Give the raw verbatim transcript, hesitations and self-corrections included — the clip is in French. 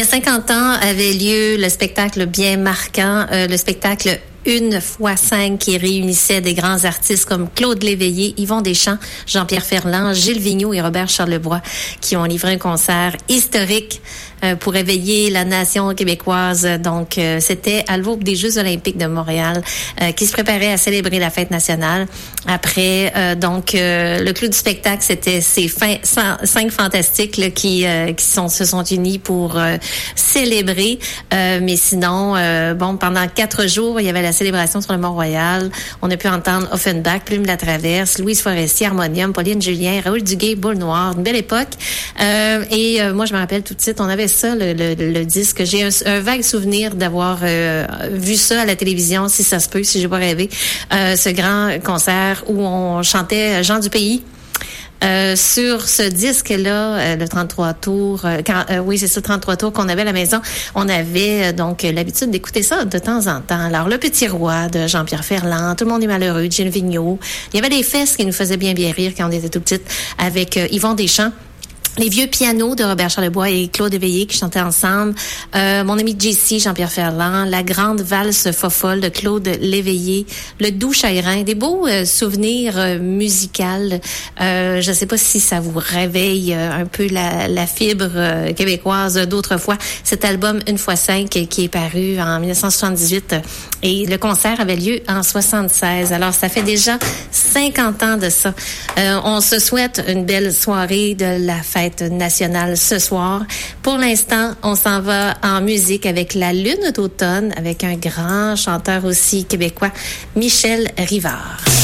y a cinquante ans avait lieu le spectacle bien marquant, euh, le spectacle Une fois cinq qui réunissait des grands artistes comme Claude Léveillé, Yvon Deschamps, Jean-Pierre Ferland, Gilles Vigneault et Robert Charlebois qui ont livré un concert historique euh, pour éveiller la nation québécoise. Donc, euh, c'était à l'aube des Jeux olympiques de Montréal euh, qui se préparait à célébrer la fête nationale. Après, euh, donc, euh, le clou du spectacle, c'était ces fin, cinq fantastiques là, qui, euh, qui sont, se sont unis pour euh, célébrer. Euh, mais sinon, euh, bon, pendant quatre jours, il y avait la célébration sur le Mont-Royal. On a pu entendre Offenbach, Plume la Traverse, Louise Forestier, Harmonium, Pauline Julien, Raoul Duguay, Boule Noire. Une belle époque. Euh, et euh, moi, je me rappelle tout de suite, on avait ça, le, le, le disque. J'ai un, un vague souvenir d'avoir euh, vu ça à la télévision, si ça se peut, si j'ai pas rêvé. Euh, ce grand concert où on chantait Jean du Pays. Euh, sur ce disque-là, euh, le trente-trois tours, euh, quand, euh, oui, c'est ça, trente-trois tours qu'on avait à la maison, on avait euh, donc l'habitude d'écouter ça de temps en temps. Alors, Le Petit Roi de Jean-Pierre Ferland, Tout le monde est malheureux de Gilles Vigneault. Il y avait des fesses qui nous faisaient bien bien rire quand on était tout petite avec euh, Yvon Deschamps. Les vieux pianos de Robert Charlebois et Claude Léveillé qui chantaient ensemble. Euh, mon ami J C, Jean-Pierre Ferland. La grande valse fofolle de Claude Léveillé. Le doux chagrin. Des beaux euh, souvenirs euh, musicaux. Euh, je sais pas si ça vous réveille euh, un peu la, la fibre euh, québécoise d'autrefois. Cet album Une fois cinq qui est paru en dix-neuf cent soixante-dix-huit et le concert avait lieu en soixante-seize. Alors, ça fait déjà cinquante ans de ça. Euh, on se souhaite une belle soirée de la fête nationale ce soir. Pour l'instant, on s'en va en musique avec La Lune d'automne, avec un grand chanteur aussi québécois, Michel Rivard.